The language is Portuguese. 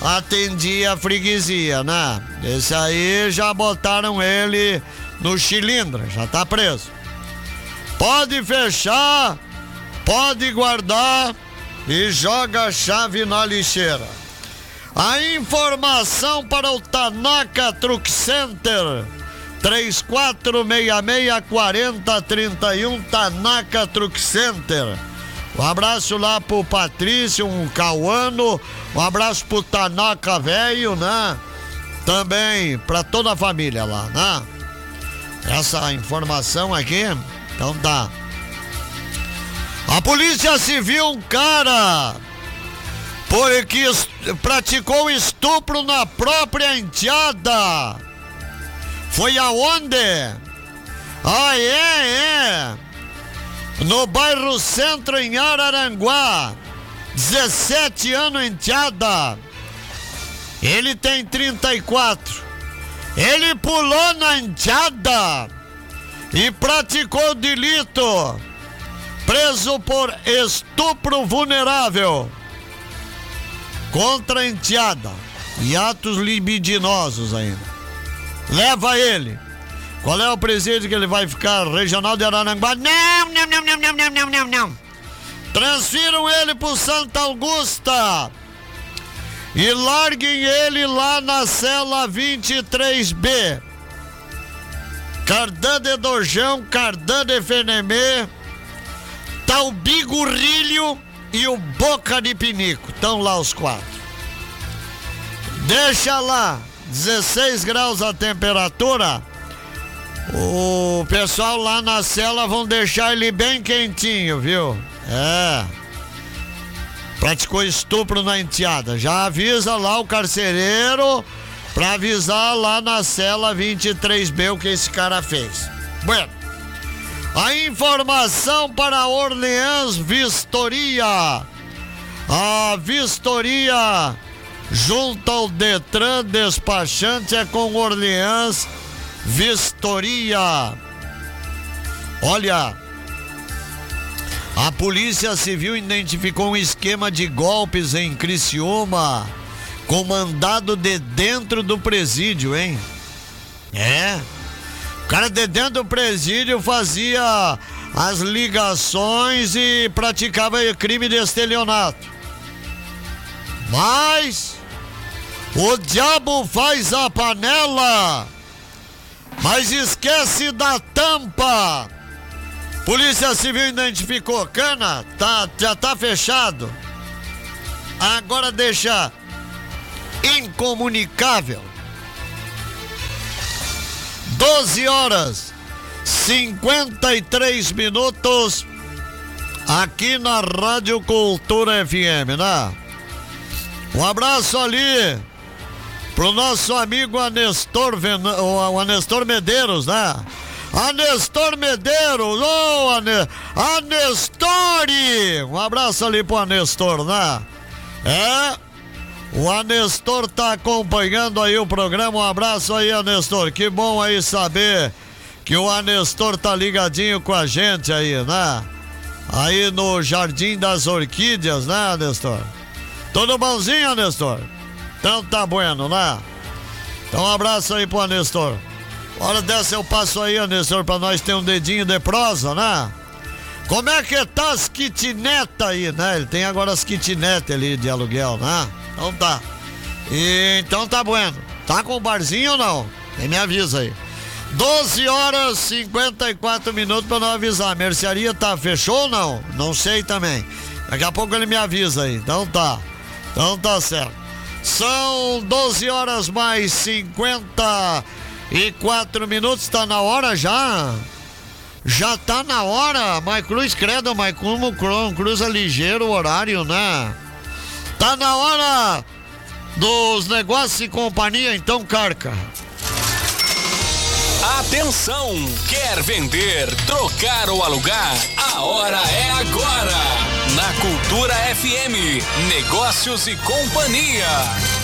atendia a freguesia, né? Esse aí já botaram ele no chilindro, já tá preso. Pode fechar, pode guardar e joga a chave na lixeira. A informação para o Tanaka Truck Center, 3466-4031, Tanaka Truck Center. Um abraço lá pro Patrício, um Cauano, um abraço pro Tanaka velho, né? Também pra toda a família lá, né? Essa informação aqui, então tá. A Polícia Civil, um cara porque praticou estupro na própria enteada. Foi aonde? Ah, é. No bairro Centro, em Araranguá. 17 anos, enteada. Ele tem 34. Ele pulou na enteada e praticou o delito. Preso por estupro vulnerável contra a enteada e atos libidinosos ainda. Leva ele. Qual é o presídio que ele vai ficar? Regional de Araranguá? Não. Transfiram ele pro Santa Augusta e larguem ele lá na cela 23B. Cardan de Dojão, Cardan de Fenemê, tá o Bigorrilho e o Boca de Pinico. Estão lá os 4. Deixa lá, 16 graus a temperatura. O pessoal lá na cela vão deixar ele bem quentinho, viu? Praticou estupro na enteada. Já avisa lá o carcereiro pra avisar lá na cela 23B o que esse cara fez. Bueno, a informação para Orleans Vistoria. A Vistoria junto ao Detran despachante é com Orleans Vistoria. Olha, a Polícia Civil identificou um esquema de golpes em Criciúma, comandado de dentro do presídio, hein? O cara de dentro do presídio fazia as ligações e praticava crime de estelionato. Mas o diabo faz a panela, mas esquece da tampa. Polícia Civil identificou. Cana, já tá fechado. Agora deixa incomunicável. 12 horas 53 minutos aqui na Rádio Cultura FM, né? Um abraço ali pro nosso amigo Anestor Medeiros, né? Anestor Medeiros, Anestori! Um abraço ali pro Anestor, né? O Anestor tá acompanhando aí o programa. Um abraço aí, Anestor. Que bom aí saber que o Anestor tá ligadinho com a gente aí, né? Aí no Jardim das Orquídeas, né, Anestor? Tudo bonzinho, Anestor? Então tá bueno, né? Então um abraço aí pro Anestor. Hora dessa eu passo aí, Anestor, pra nós ter um dedinho de prosa, né? Como é que tá as kitnetas aí, né? Ele tem agora as kitnetas ali de aluguel, né? Então tá. Então tá bueno. Tá com o barzinho ou não? Ele me avisa aí. 12 horas 54 minutos pra não avisar. A mercearia fechou ou não? Não sei também. Daqui a pouco ele me avisa aí. Então tá. Então tá certo. São 12 horas mais 54 minutos. Tá na hora já? Já tá na hora. Mas cruz, credo, mas como cruza ligeiro o horário, né? Tá na hora dos negócios e companhia, então carca. Atenção! Quer vender, trocar ou alugar? A hora é agora! Na Cultura FM, negócios e companhia.